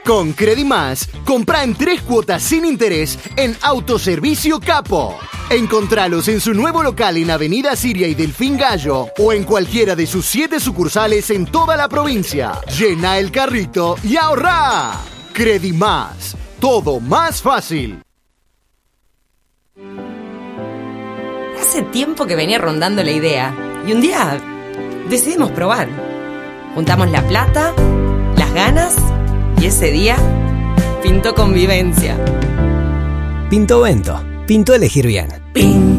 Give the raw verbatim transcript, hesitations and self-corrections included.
Con Credimás, compra en tres cuotas sin interés en Autoservicio Capo. Encontralos en su nuevo local en Avenida Siria y Delfín Gallo o en cualquiera de sus siete sucursales en toda la provincia. Llena el carrito y ahorra. Credimás, todo más fácil. Hace tiempo que venía rondando la idea y un día decidimos probar. Juntamos la plata, las ganas y ese día pintó convivencia. Pinto Vento. Pintó elegir bien. Pin.